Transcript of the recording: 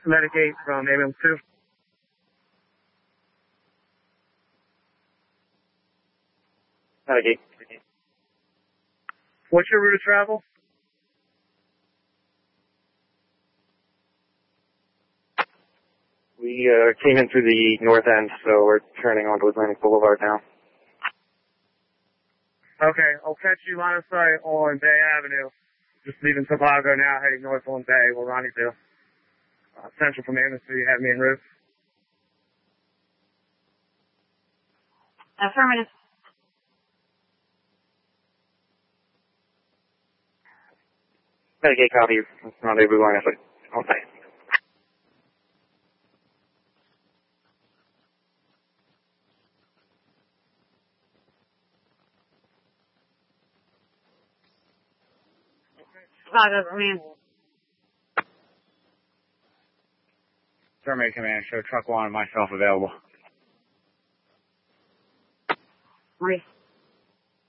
Medicaid from ambulance 2. Medicaid. What's your route of travel? We came in through the north end, so we're turning onto Atlantic Boulevard now. Okay, I'll catch you line of sight on Bay Avenue. Just leaving Tobago now, heading north on Bay, where Ronnie's do. Central from ambulance 2, you have me en route. Affirmative. Medicaid copy. Rendezvous line of sight. Okay. Chicago Command. Terminate command, show truck 1 and myself available. Maurice.